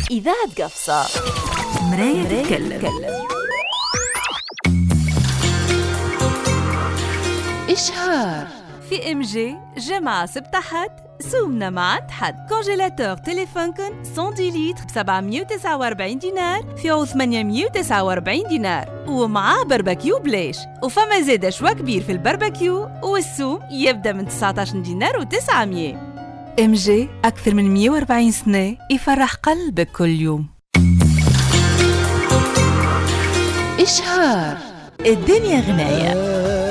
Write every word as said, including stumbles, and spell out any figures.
إذاعة قفصة، مراية تتكلم. إشهار في إم جي جمعة سبت حد سومنا مع عند حد. كونجيلاتور تليفونكن مية لتر ب سبعمية وتسعة وأربعين دينار فيه ثمانمية وتسعة وأربعين دينار، ومعاه بربكيو بليش. وفما زيادة شوا كبير في البربكيو، والسوم يبدأ من تسعطاش دينار وتسعمية. إم جي أكثر من مية وأربعين سنة يفرح قلبك كل يوم. إشهار الدنيا غناية.